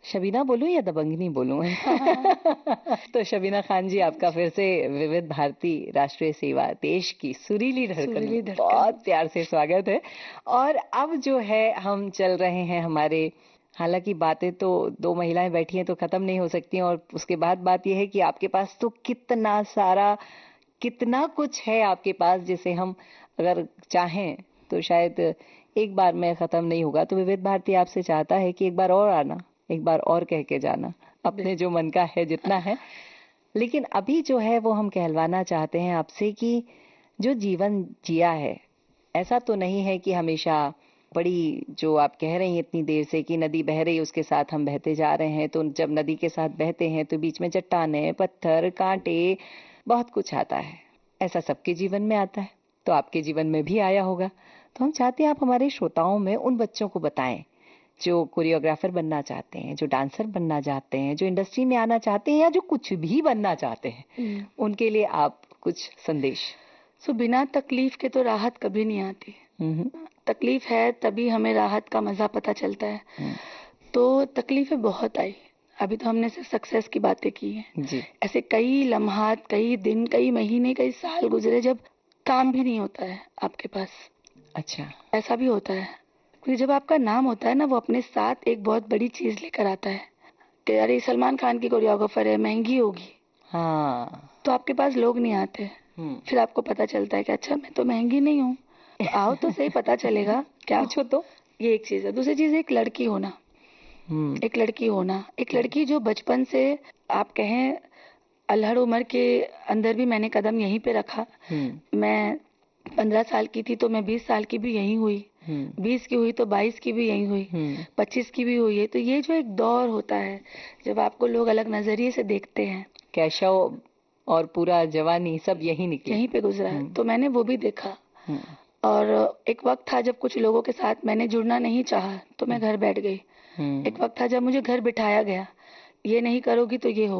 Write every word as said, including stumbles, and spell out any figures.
शबीना बोलूं या दबंगनी बोलूं? तो शबीना खान जी, आपका फिर से विविध भारती राष्ट्रीय सेवा देश की सुरीली धड़कन, बहुत प्यार से स्वागत है। और अब जो है हम चल रहे हैं हमारे, हालांकि बातें तो दो महिलाएं बैठी हैं तो खत्म नहीं हो सकती, और उसके बाद बात यह है कि आपके पास तो कितना सारा, कितना कुछ है आपके पास, जिसे हम अगर चाहें तो शायद एक बार में खत्म नहीं होगा। तो विविध भारती आपसे चाहता है कि एक बार और आना, एक बार और कह के जाना अपने जो मन का है, जितना है। लेकिन अभी जो है वो हम कहलवाना चाहते हैं आपसे कि जो जीवन जिया है, ऐसा तो नहीं है कि हमेशा बड़ी, जो आप कह रही हैं इतनी देर से कि नदी बह रही उसके साथ हम बहते जा रहे हैं, तो जब नदी के साथ बहते हैं तो बीच में चट्टानें, पत्थर, कांटे, बहुत कुछ आता है। ऐसा सबके जीवन में आता है, तो आपके जीवन में भी आया होगा। तो हम चाहते हैं आप हमारे श्रोताओं में उन बच्चों को बताएं जो कोरियोग्राफर बनना चाहते हैं, जो डांसर बनना चाहते हैं, जो इंडस्ट्री में आना चाहते हैं, या जो कुछ भी बनना चाहते हैं, उनके लिए आप कुछ संदेश। सो बिना तकलीफ के तो राहत कभी नहीं आती। तकलीफ है तभी हमें राहत का मजा पता चलता है। तो तकलीफें बहुत आई। अभी तो हमने सिर्फ सक्सेस की बातें की हैं जी। ऐसे कई लम्हात, कई दिन, कई महीने, कई साल गुजरे जब काम भी नहीं होता है आपके पास। अच्छा, ऐसा भी होता है, क्योंकि जब आपका नाम होता है ना, वो अपने साथ एक बहुत बड़ी चीज लेकर आता है कि अरे सलमान खान की कोरियोग्राफर है, महंगी होगी। हाँ, तो आपके पास लोग नहीं आते। फिर आपको पता चलता है कि अच्छा मैं तो महंगी नहीं हूँ, तो आओ तो सही, पता चलेगा क्या पूछो तो। ये एक चीज है। दूसरी चीज, एक लड़की होना, एक लड़की होना, एक लड़की जो बचपन से आप कहें अल्हड़ उम्र के अंदर भी मैंने कदम यहीं पे रखा। मैं पंद्रह साल की थी तो मैं बीस साल की भी यहीं हुई, बीस की हुई तो बाईस की भी यहीं हुई, पच्चीस की भी हुई है। तो ये जो एक दौर होता है जब आपको लोग अलग नजरिए से देखते हैं, कैशव और पूरा जवानी सब यहीं निकली, यहीं पे गुजरा है। तो मैंने वो भी देखा। और एक वक्त था जब कुछ लोगों के साथ मैंने जुड़ना नहीं चाहा तो मैं घर बैठ गई। एक वक्त था जब मुझे घर बिठाया गया, ये नहीं करोगी तो ये हो